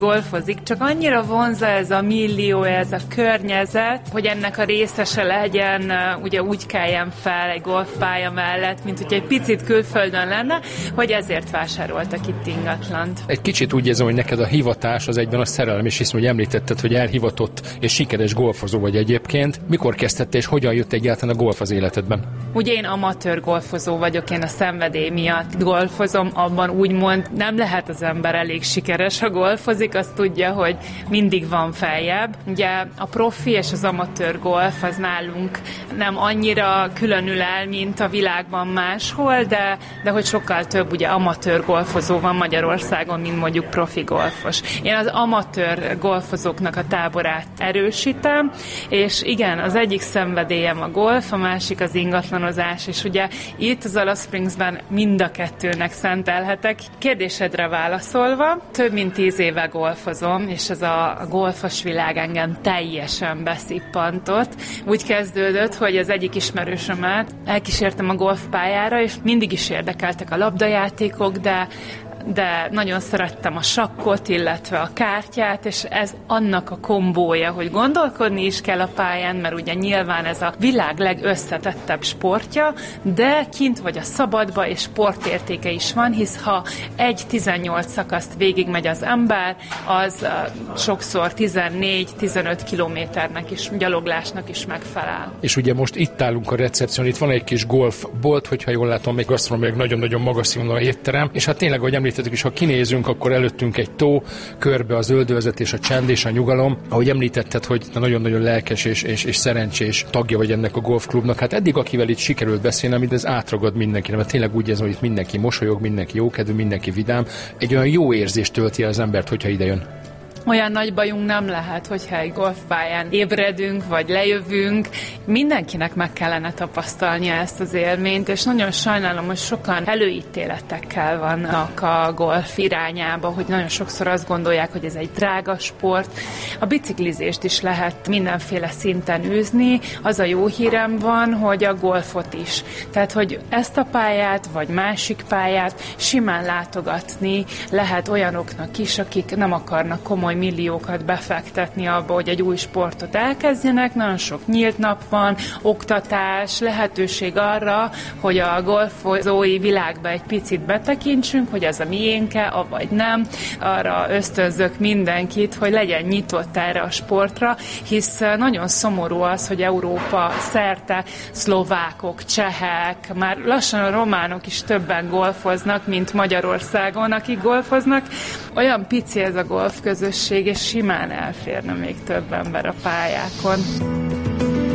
golfozik, csak annyira vonza ez a millió, ez a környezet, hogy ennek a részese legyen, ugye úgy keljen fel egy golfpálya mellett, mint hogy egy picit külföldön lenne, hogy ezért vásároltak itt ingatlant. Egy kicsit úgy érzem, hogy neked a hivatás az egyben a szerelem, és hiszem, hogy említetted, hogy elhivatott és sikeres golfozó vagy egyébként. Mikor kezdted és hogyan jött egyáltalán a golf az életedben? Ugye én amatőr golfozó vagyok, én a szenvedély miatt golfozom, abban úgymond nem lehet az ember elég sikeres, ha golfozik, azt tudja, hogy mindig van feljebb. Ugye a profi és az amatőr golf az nálunk nem annyira különül el, mint a világban máshol, de hogy sokkal több ugye amatőr golfozó van Magyarországon, mint mondjuk profi golfos. Én az amatőr golfozóknak a táborát erősítem, és igen, az egyik szenvedélyem a golf, a másik az ingatlanozás, és ugye itt az Alice Springsben mind a kettőnek szentelhetek. Kérdésedre válaszolva, több mint 10 éve golfozom, és ez a golfos világ engem teljesen beszippantott. Úgy kezdődött, hogy az egyik ismerősömet elkísértem a golfpályára, és mindig is érdekeltek a labdajátékok, de nagyon szerettem a sakkot, illetve a kártyát, és ez annak a kombója, hogy gondolkodni is kell a pályán, mert ugye nyilván ez a világ legösszetettebb sportja, de kint vagy a szabadba, és sportértéke is van, hisz ha egy 18 szakaszt végigmegy az ember, az sokszor 14-15 kilométernek is, gyaloglásnak is megfelel. És ugye most itt állunk a recepción, itt van egy kis golfbolt, hogyha jól látom, még gasztronómiailag nagyon-nagyon magas színvonalú étterem, és hát tényleg, hogy említettük is, ha kinézünk, akkor előttünk egy tó, körbe az öldövezet és a csend és a nyugalom. Ahogy említetted, hogy nagyon-nagyon lelkes és szerencsés tagja vagy ennek a golfklubnak, hát eddig, akivel itt sikerült beszélni, amit ez átragad mindenkinek, mert tényleg úgy érzem, hogy itt mindenki mosolyog, mindenki jókedvű, mindenki vidám. Egy olyan jó érzést tölti el az embert, hogyha ide jön. Olyan nagy bajunk nem lehet, hogyha egy golfpályán ébredünk, vagy lejövünk. Mindenkinek meg kellene tapasztalnia ezt az élményt, és nagyon sajnálom, hogy sokan előítéletekkel vannak a golf irányába, hogy nagyon sokszor azt gondolják, hogy ez egy drága sport. A biciklizést is lehet mindenféle szinten űzni. Az a jó hírem van, hogy a golfot is. Tehát, hogy ezt a pályát, vagy másik pályát simán látogatni lehet olyanoknak is, akik nem akarnak komoly milliókat befektetni abba, hogy egy új sportot elkezdjenek. Nagyon sok nyílt nap van, oktatás, lehetőség arra, hogy a golfozói világba egy picit betekintsünk, hogy ez a miénke, avagy nem. Arra ösztönzök mindenkit, hogy legyen nyitott erre a sportra, hisz nagyon szomorú az, hogy Európa szerte szlovákok, csehek, már lassan a románok is többen golfoznak, mint Magyarországon, akik golfoznak. Olyan pici ez a golf közösség, és simán elférne még több ember a pályákon.